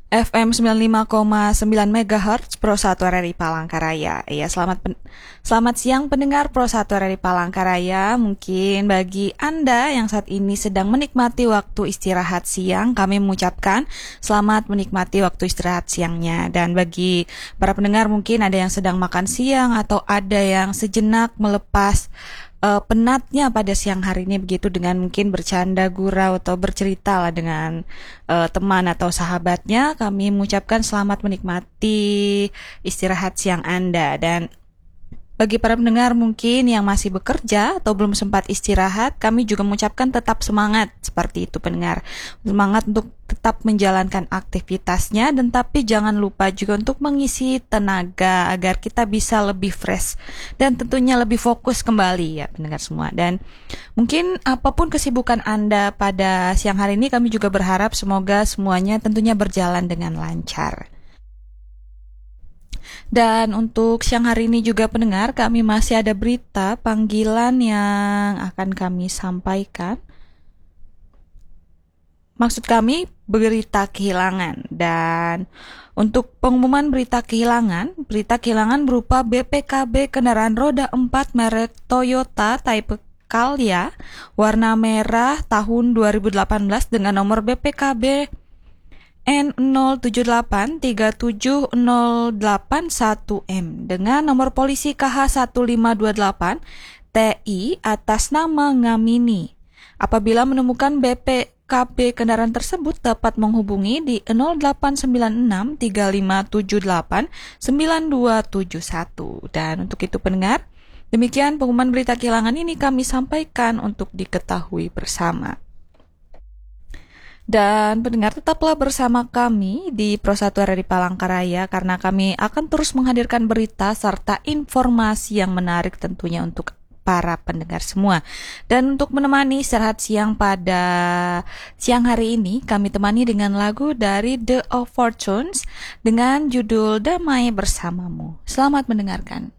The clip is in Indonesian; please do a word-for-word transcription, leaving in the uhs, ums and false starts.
F M sembilan puluh lima koma sembilan MHz Pro satu R R I Palangkaraya. Ya, selamat pen- selamat siang pendengar Pro satu R R I Palangkaraya. Mungkin bagi Anda yang saat ini sedang menikmati waktu istirahat siang, kami mengucapkan selamat menikmati waktu istirahat siangnya. Dan bagi para pendengar mungkin ada yang sedang makan siang atau ada yang sejenak melepas uh, penatnya pada siang hari ini, begitu dengan mungkin bercanda gurau atau bercerita lah dengan uh, teman atau sahabatnya. Kami mengucapkan selamat menikmati istirahat siang Anda. Dan bagi para pendengar mungkin yang masih bekerja atau belum sempat istirahat, kami juga mengucapkan tetap semangat. Seperti itu pendengar, semangat untuk tetap menjalankan aktivitasnya, dan tapi jangan lupa juga untuk mengisi tenaga agar kita bisa lebih fresh dan tentunya lebih fokus kembali ya pendengar semua. Dan mungkin apapun kesibukan Anda pada siang hari ini, kami juga berharap semoga semuanya tentunya berjalan dengan lancar. Dan untuk siang hari ini juga pendengar, kami masih ada berita panggilan yang akan kami sampaikan. Maksud kami berita kehilangan. Dan untuk pengumuman berita kehilangan, berita kehilangan berupa B P K B kendaraan roda empat merek Toyota Type Calya warna merah tahun dua ribu delapan belas dengan nomor B P K B N nol tujuh delapan tiga tujuh nol delapan satu M dengan nomor polisi K H satu lima dua delapan T I atas nama Ngamini. Apabila menemukan B P K B kendaraan tersebut, dapat menghubungi di nol delapan sembilan enam tiga lima tujuh delapan sembilan dua tujuh satu. Dan untuk itu pendengar, demikian pengumuman berita kehilangan ini kami sampaikan untuk diketahui bersama. Dan pendengar, tetaplah bersama kami di Pro satu R R I Palangkaraya karena kami akan terus menghadirkan berita serta informasi yang menarik tentunya untuk para pendengar semua. Dan untuk menemani istirahat siang pada siang hari ini, kami temani dengan lagu dari The Of Fortunes dengan judul Damai Bersamamu. Selamat mendengarkan.